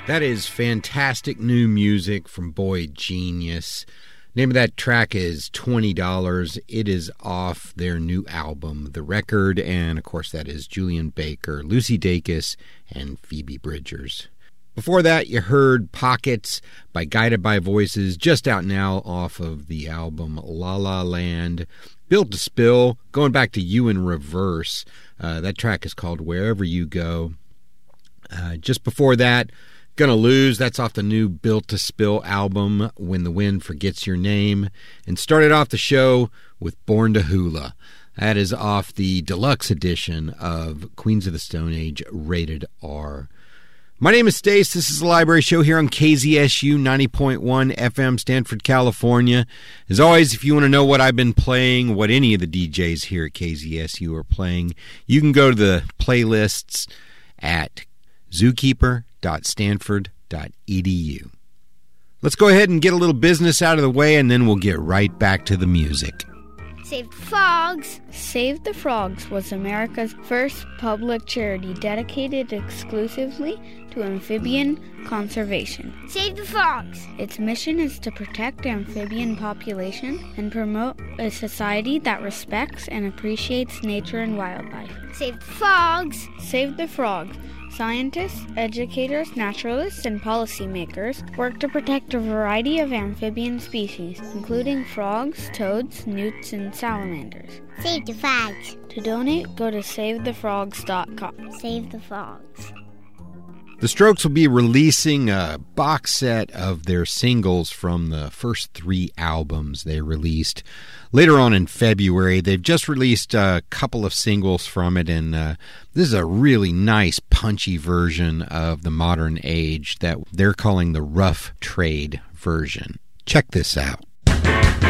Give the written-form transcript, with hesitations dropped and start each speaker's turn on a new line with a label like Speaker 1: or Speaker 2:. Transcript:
Speaker 1: That is fantastic new music from Boy Genius. Name of that track is $20. It is off their new album, The Record, and of course that is Julian Baker, Lucy Dacus, and Phoebe Bridgers. Before that, you heard Pockets by Guided by Voices, just out now off of the album La La Land. Built to Spill, going back to You in Reverse. That track is called Wherever You Go. Just before that, Gonna Lose, that's off the new Built to Spill album, When the Wind Forgets Your Name. And started off the show with Born to Hula. That is off the deluxe edition of Queens of the Stone Age, Rated R. My name is Stace. This is the Library Show here on KZSU 90.1 FM, Stanford, California. As always, if you want to know what I've been playing, what any of the DJs here at KZSU are playing, you can go to the playlists at zookeeper.stanford.edu. Let's go ahead and get a little business out of the way, and then we'll get right back to the music.
Speaker 2: Save the Frogs!
Speaker 3: Save the Frogs was America's first public charity dedicated exclusively to amphibian conservation.
Speaker 2: Save the Frogs!
Speaker 3: Its mission is to protect the amphibian population and promote a society that respects and appreciates nature and wildlife.
Speaker 2: Save the Frogs!
Speaker 3: Save the Frogs! Scientists, educators, naturalists, and policymakers work to protect a variety of amphibian species, including frogs, toads, newts, and salamanders.
Speaker 2: Save the Frogs!
Speaker 3: To donate, go to SaveTheFrogs.com.
Speaker 2: Save the Frogs.
Speaker 1: The Strokes will be releasing a box set of their singles from the first 3 albums they released later on in February. They've just released a couple of singles from it, and this is a really nice, punchy version of the Modern Age that they're calling the Rough Trade version. Check this out.